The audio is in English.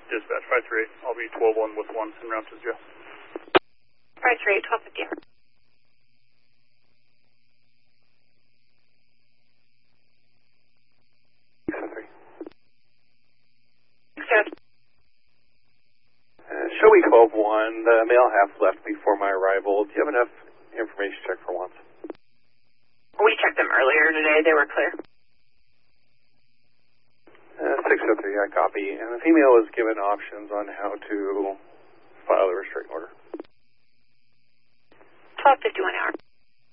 Dispatch 538. I'll be 12-1 with 1 en route to jail. 538, 1250. Show me 12-1. The male half left before my arrival. Do you have enough information to check for once? We checked them earlier today. They were clear. 603, I copy. And the female was given options on how to file the restraining order. 1251 hour.